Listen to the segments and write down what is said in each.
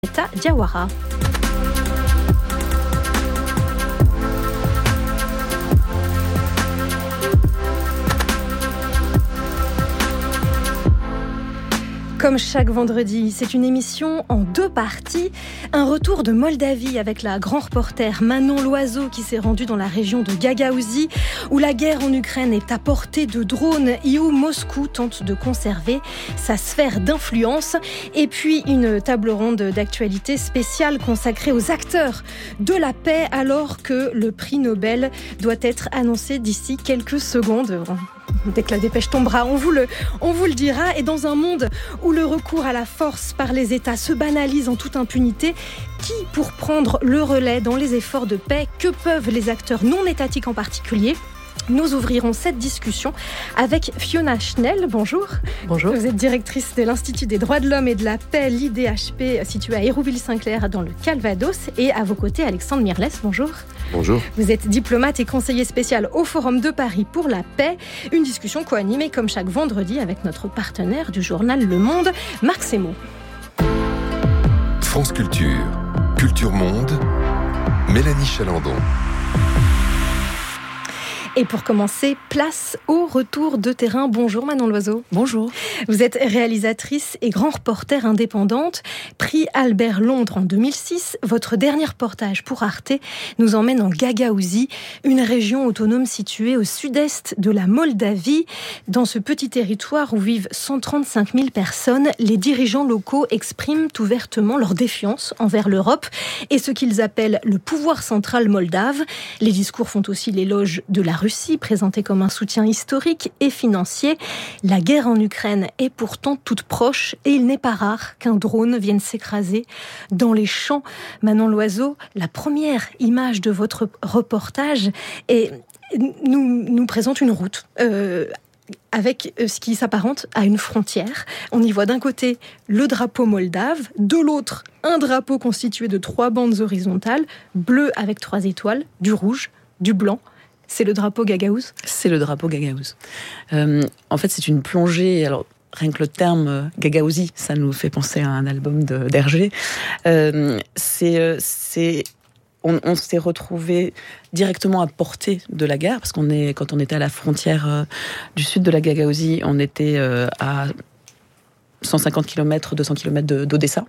Diawara. Comme chaque vendredi, c'est une émission en 2 parties. Un retour de Moldavie avec la grand reporter Manon Loiseau qui s'est rendue dans la région de Gagaouzie où la guerre en Ukraine est à portée de drones et où Moscou tente de conserver sa sphère d'influence. Et puis une table ronde d'actualité spéciale consacrée aux acteurs de la paix alors que le prix Nobel doit être annoncé d'ici quelques secondes. Dès que la dépêche tombera, on vous le dira. Et dans un monde où le recours à la force par les États se banalise en toute impunité, qui pour prendre le relais dans les efforts de paix? Que peuvent les acteurs non étatiques en particulier? Nous ouvrirons cette discussion avec Fiona Schnell. Bonjour. Bonjour. Vous êtes directrice de l'Institut des droits de l'homme et de la paix, l'IDHP, situé à Hérouville-Saint-Clair dans le Calvados. Et à vos côtés, Alexandre Mirlès. Bonjour. Bonjour. Vous êtes diplomate et conseiller spécial au Forum de Paris pour la paix. Une discussion co-animée comme chaque vendredi avec notre partenaire du journal Le Monde, Marc Semo. France Culture, Culture Monde, Mélanie Chalandon. Et pour commencer, place au retour de terrain. Bonjour Manon Loiseau. Bonjour. Vous êtes réalisatrice et grand reporter indépendante. Prix Albert Londres en 2006. Votre dernier reportage pour Arte nous emmène en Gagaouzie, une région autonome située au sud-est de la Moldavie. Dans ce petit territoire où vivent 135 000 personnes, les dirigeants locaux expriment ouvertement leur défiance envers l'Europe et ce qu'ils appellent le pouvoir central moldave. Les discours font aussi l'éloge de la Russie, présentée comme un soutien historique et financier. La guerre en Ukraine est pourtant toute proche et il n'est pas rare qu'un drone vienne s'écraser dans les champs. Manon Loiseau, la première image de votre reportage nous présente une route avec ce qui s'apparente à une frontière. On y voit d'un côté le drapeau moldave, de l'autre un drapeau constitué de 3 bandes horizontales, bleu avec 3 étoiles, du rouge, du blanc. C'est le drapeau Gagaouze ? C'est le drapeau Gagaouze. En fait, c'est une plongée. Alors, rien que le terme Gagaouzie, ça nous fait penser à un album d'Hergé. On s'est retrouvé directement à portée de la guerre, parce quand on était à la frontière du sud de la Gagaouzie, on était à 150 km, 200 km d'Odessa.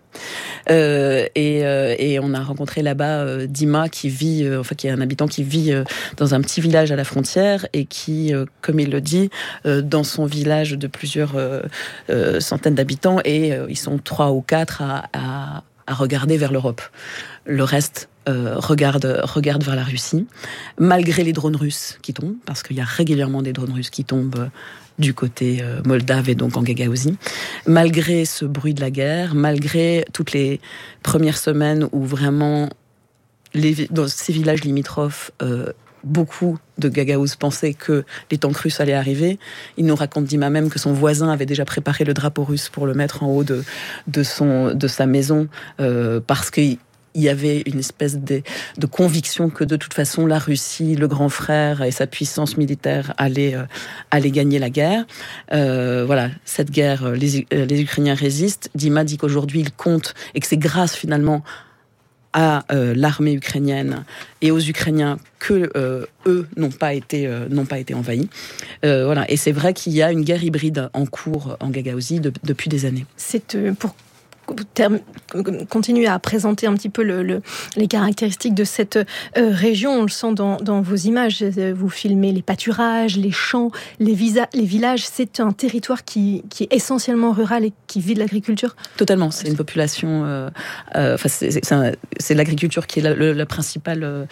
Et on a rencontré là-bas Dima, qui est un habitant qui vit dans un petit village à la frontière et qui, comme il le dit, dans son village de plusieurs centaines d'habitants, et ils sont 3 ou 4 à regarder vers l'Europe. Le reste regarde vers la Russie, malgré les drones russes qui tombent, parce qu'il y a régulièrement des drones russes qui tombent du côté moldave et donc en Gagaouzie. Malgré ce bruit de la guerre, malgré toutes les premières semaines où vraiment, dans ces villages limitrophes, beaucoup de Gagaouze pensaient que les tanks russes allaient arriver. Il nous raconte Dima même que son voisin avait déjà préparé le drapeau russe pour le mettre en haut de sa maison, parce qu'il y avait une espèce de conviction que de toute façon la Russie, le grand frère et sa puissance militaire allaient gagner la guerre. Voilà, cette guerre, les Ukrainiens résistent. Dima dit qu'aujourd'hui il compte et que c'est grâce finalement à l'armée ukrainienne et aux Ukrainiens que eux n'ont pas été envahis. Voilà, et c'est vrai qu'il y a une guerre hybride en cours en Gagaouzie depuis des années. C'est pour continuer à présenter un petit peu les caractéristiques de cette région. On le sent dans vos images. Vous filmez les pâturages, les champs, les villages. C'est un territoire qui est essentiellement rural et qui vit de l'agriculture. Totalement. C'est une population. C'est l'agriculture qui est la principale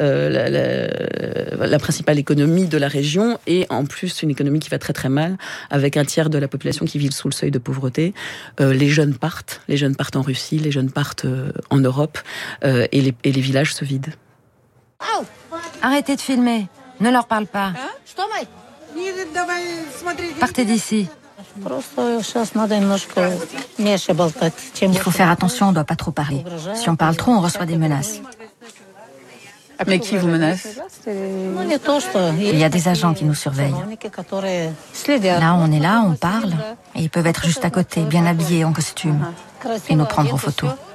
économie de la région, et en plus une économie qui va très très mal, avec un tiers de la population qui vit sous le seuil de pauvreté. Les jeunes partent en Russie, les jeunes partent en Europe, et les villages se vident. Arrêtez de filmer, ne leur parle pas. Partez d'ici. Il faut faire attention, on ne doit pas trop parler. Si on parle trop, on reçoit des menaces. Mais qui vous menace ? Il y a des agents qui nous surveillent. Là, on parle, et ils peuvent être juste à côté, bien habillés, en costume, et nous prendre en photo.